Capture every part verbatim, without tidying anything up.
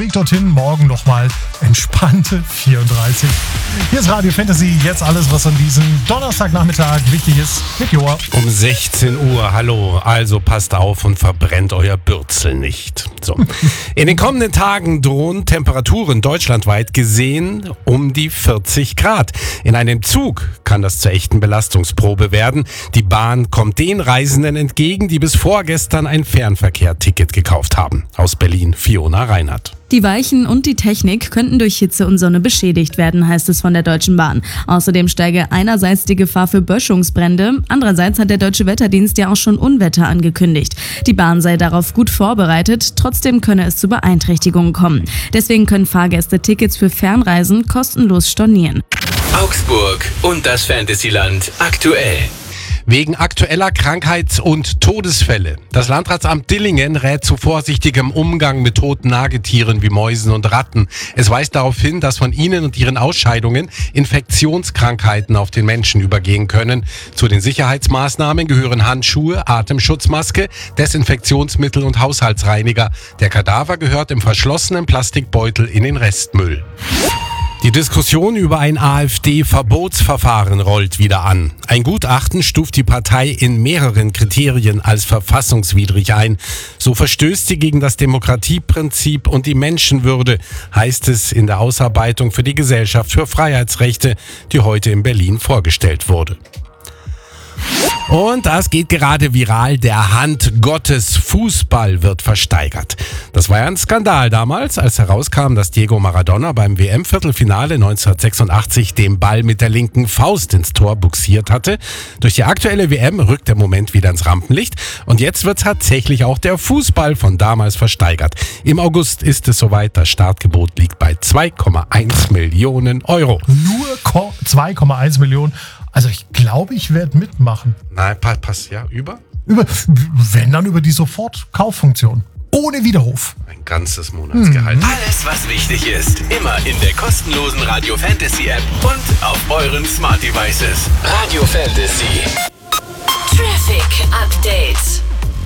Weg dorthin, morgen nochmal entspannte vierunddreißig. Hier ist Radio Fantasy, jetzt alles, was an diesem Donnerstagnachmittag wichtig ist, mit Joa. Um sechzehn Uhr, hallo, also passt auf und verbrennt euer Bürzel nicht. So. In den kommenden Tagen drohen Temperaturen deutschlandweit gesehen um die vierzig Grad. In einem Zug kann das zur echten Belastungsprobe werden. Die Bahn kommt den Reisenden entgegen, die bis vorgestern ein Fernverkehrticket gekauft haben. Aus Berlin, Fiona Reinhardt. Die Weichen und die Technik könnten durch Hitze und Sonne beschädigt werden, heißt es von der Deutschen Bahn. Außerdem steige einerseits die Gefahr für Böschungsbrände, andererseits hat der Deutsche Wetterdienst ja auch schon Unwetter angekündigt. Die Bahn sei darauf gut vorbereitet, trotzdem könne es zu Beeinträchtigungen kommen. Deswegen können Fahrgäste Tickets für Fernreisen kostenlos stornieren. Augsburg und das Fantasyland aktuell. Wegen aktueller Krankheits- und Todesfälle. Das Landratsamt Dillingen rät zu vorsichtigem Umgang mit toten Nagetieren wie Mäusen und Ratten. Es weist darauf hin, dass von ihnen und ihren Ausscheidungen Infektionskrankheiten auf den Menschen übergehen können. Zu den Sicherheitsmaßnahmen gehören Handschuhe, Atemschutzmaske, Desinfektionsmittel und Haushaltsreiniger. Der Kadaver gehört im verschlossenen Plastikbeutel in den Restmüll. Die Diskussion über ein AfD-Verbotsverfahren rollt wieder an. Ein Gutachten stuft die Partei in mehreren Kriterien als verfassungswidrig ein. So verstößt sie gegen das Demokratieprinzip und die Menschenwürde, heißt es in der Ausarbeitung für die Gesellschaft für Freiheitsrechte, die heute in Berlin vorgestellt wurde. Und das geht gerade viral. Der Hand Gottes Fußball wird versteigert. Das war ja ein Skandal damals, als herauskam, dass Diego Maradona beim W M-Viertelfinale neunzehnhundertsechsundachtzig den Ball mit der linken Faust ins Tor buxiert hatte. Durch die aktuelle W M rückt der Moment wieder ins Rampenlicht. Und jetzt wird tatsächlich auch der Fußball von damals versteigert. Im August ist es soweit. Das Startgebot liegt bei zwei Komma eins Millionen Euro. Nur zwei Komma eins Millionen. Also ich glaube, ich werde mitmachen. Nein, pass, ja, über? Über, wenn dann über die Sofortkauffunktion. Ohne Widerruf. Ein ganzes Monatsgehalt. Hm. Alles, was wichtig ist, immer in der kostenlosen Radio Fantasy App und auf euren Smart Devices. Radio Fantasy. Traffic Update.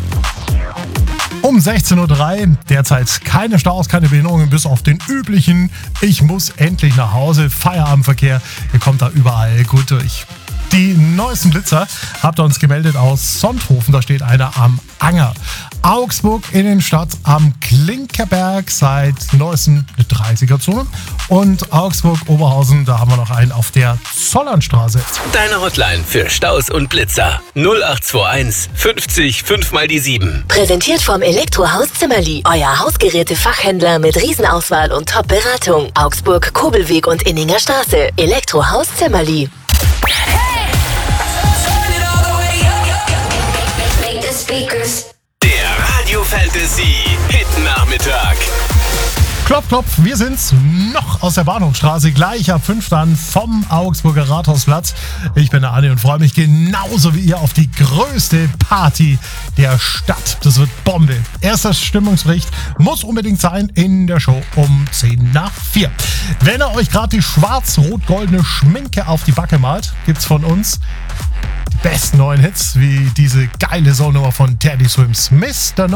Um sechzehn Uhr drei, derzeit keine Staus, keine Behinderungen, bis auf den üblichen Ich muss endlich nach Hause, Feierabendverkehr, ihr kommt da überall gut durch. Die neuesten Blitzer habt ihr uns gemeldet aus Sonthofen, da steht einer am Anger. Augsburg Innenstadt am Klinkerberg, seit neuestem eine dreißiger-Zone. Und Augsburg-Oberhausen, da haben wir noch einen auf der Zollernstraße. Deine Hotline für Staus und Blitzer. null acht zwei eins fünfzig fünf mal die sieben. Präsentiert vom Elektrohaus Zimmerli. Euer Hausgeräte-Fachhändler mit Riesenauswahl und Top-Beratung. Augsburg, Kobelweg und Inninger Straße. Elektrohaus Zimmerli. Der Radio Fantasy Hit Nachmittag. Klopf, klopf, wir sind's noch aus der Bahnhofstraße, gleich ab fünf dann vom Augsburger Rathausplatz. Ich bin der Anni und freue mich genauso wie ihr auf die größte Party der Stadt. Das wird Bombe. Erster Stimmungsbericht muss unbedingt sein in der Show um zehn nach vier. Wenn ihr euch gerade die schwarz-rot-goldene Schminke auf die Backe malt, gibt's von uns die besten neuen Hits, wie diese geile Soulnummer von Teddy Swims, Mister No.